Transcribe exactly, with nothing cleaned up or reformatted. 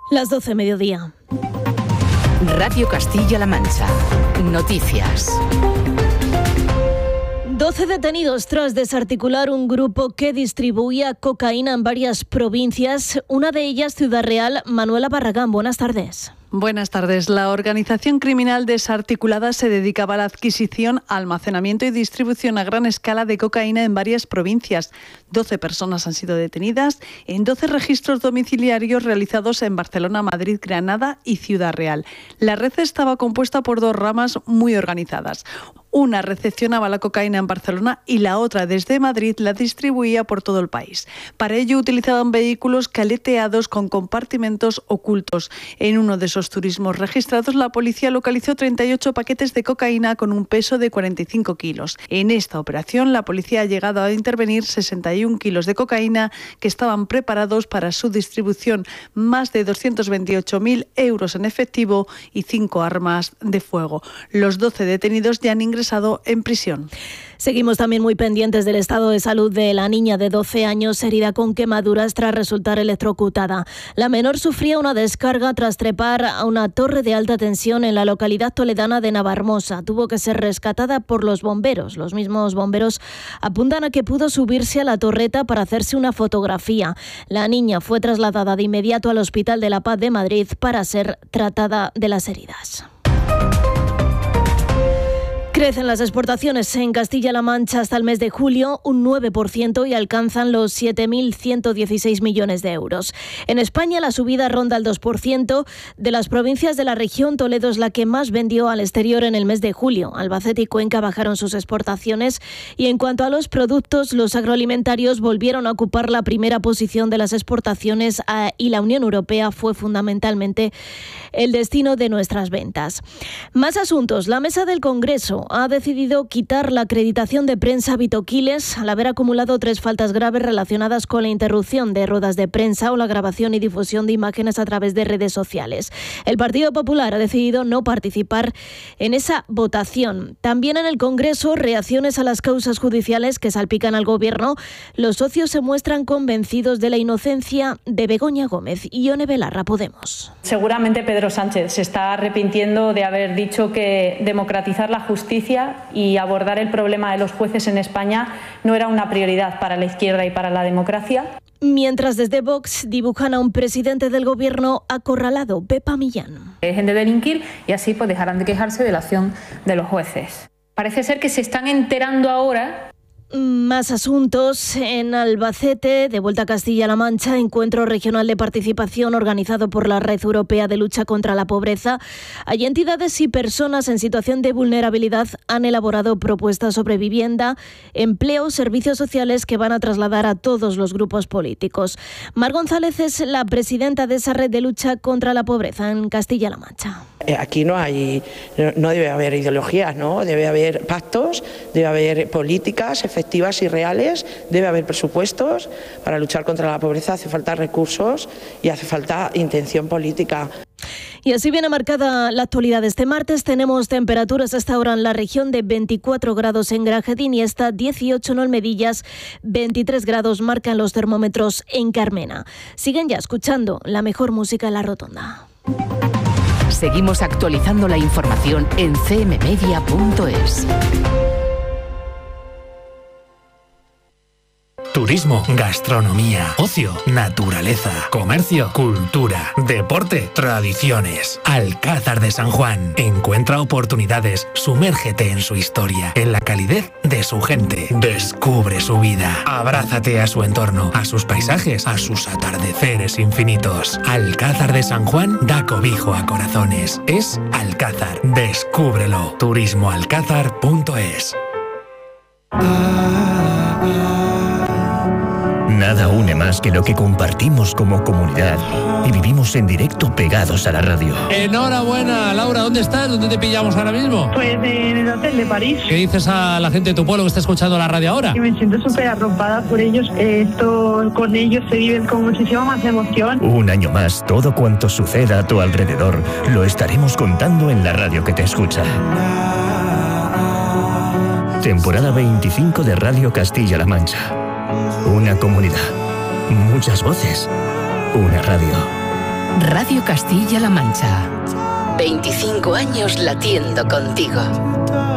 Las doce, mediodía. Radio Castilla-La Mancha. Noticias. doce detenidos tras desarticular un grupo que distribuía cocaína en varias provincias, una de ellas Ciudad Real. Manuela Barragán, buenas tardes. Buenas tardes. La organización criminal desarticulada se dedicaba a la adquisición, almacenamiento y distribución a gran escala de cocaína en varias provincias. doce personas han sido detenidas en doce registros domiciliarios realizados en Barcelona, Madrid, Granada y Ciudad Real. La red estaba compuesta por dos ramas muy organizadas. Una recepcionaba la cocaína en Barcelona y la otra, desde Madrid, la distribuía por todo el país. Para ello utilizaban vehículos caleteados con compartimentos ocultos. En uno de esos turismos registrados, la policía localizó treinta y ocho paquetes de cocaína con un peso de cuarenta y cinco kilos. En esta operación, la policía ha llegado a intervenir sesenta y un kilos de cocaína que estaban preparados para su distribución, más de doscientos veintiocho mil euros en efectivo y cinco armas de fuego. Los doce detenidos ya han ingresado en prisión. Seguimos también muy pendientes del estado de salud de la niña de doce años herida con quemaduras tras resultar electrocutada. La menor sufría una descarga tras trepar a una torre de alta tensión en la localidad toledana de Navarmosa. Tuvo que ser rescatada por los bomberos. Los mismos bomberos apuntan a que pudo subirse a la torreta para hacerse una fotografía. La niña fue trasladada de inmediato al Hospital de la Paz de Madrid para ser tratada de las heridas. Crecen las exportaciones en Castilla-La Mancha hasta el mes de julio un nueve por ciento y alcanzan los siete mil ciento dieciséis millones de euros. En España la subida ronda el dos por ciento. De las provincias de la región, Toledo es la que más vendió al exterior en el mes de julio. Albacete y Cuenca bajaron sus exportaciones y en cuanto a los productos, los agroalimentarios volvieron a ocupar la primera posición de las exportaciones y la Unión Europea fue fundamentalmente el destino de nuestras ventas. Más asuntos. La mesa del Congreso ha decidido quitar la acreditación de prensa a Vito Quiles al haber acumulado tres faltas graves relacionadas con la interrupción de ruedas de prensa o la grabación y difusión de imágenes a través de redes sociales. El Partido Popular ha decidido no participar en esa votación. También en el Congreso, reacciones a las causas judiciales que salpican al Gobierno. Los socios se muestran convencidos de la inocencia de Begoña Gómez y Ione Belarra. Podemos. Seguramente Pedro Sánchez se está arrepintiendo de haber dicho que democratizar la justicia y abordar el problema de los jueces en España no era una prioridad para la izquierda y para la democracia. Mientras desde Vox dibujan a un presidente del Gobierno acorralado, Pepa Millán. Dejen de delinquir y así pues dejarán de quejarse de la acción de los jueces. Parece ser que se están enterando ahora. Más asuntos. En Albacete, de vuelta a Castilla-La Mancha, encuentro regional de participación organizado por la Red Europea de Lucha contra la Pobreza. Hay entidades y personas en situación de vulnerabilidad han elaborado propuestas sobre vivienda, empleo, servicios sociales que van a trasladar a todos los grupos políticos. Mar González es la presidenta de esa Red de Lucha contra la Pobreza en Castilla-La Mancha. Aquí no hay, no debe haber ideologías, ¿no? Debe haber pactos, debe haber políticas efectivas y reales, debe haber presupuestos. Para luchar contra la pobreza hace falta recursos y hace falta intención política. Y así viene marcada la actualidad. Este martes tenemos temperaturas hasta ahora en la región de veinticuatro grados en Granadín y hasta dieciocho en Olmedillas, veintitrés grados marcan los termómetros en Carmena. Siguen ya escuchando la mejor música en la Rotonda. Seguimos actualizando la información en c m media punto es. Turismo, gastronomía, ocio, naturaleza, comercio, cultura, deporte, tradiciones. Alcázar de San Juan. Encuentra oportunidades, sumérgete en su historia, en la calidez de su gente. Descubre su vida. Abrázate a su entorno, a sus paisajes, a sus atardeceres infinitos. Alcázar de San Juan da cobijo a corazones. Es Alcázar. Descúbrelo. turismo alcázar punto es. Nada une más que lo que compartimos como comunidad y vivimos en directo pegados a la radio. Enhorabuena, Laura, ¿dónde estás? ¿Dónde te pillamos ahora mismo? Pues en el hotel de París. ¿Qué dices a la gente de tu pueblo que está escuchando la radio ahora? Que me siento súper arropada por ellos. Esto con ellos se vive con muchísima más emoción. Un año más, todo cuanto suceda a tu alrededor lo estaremos contando en la radio que te escucha. Temporada veinticinco de Radio Castilla-La Mancha. Una comunidad, muchas voces, una radio. Radio Castilla-La Mancha. veinticinco años latiendo contigo.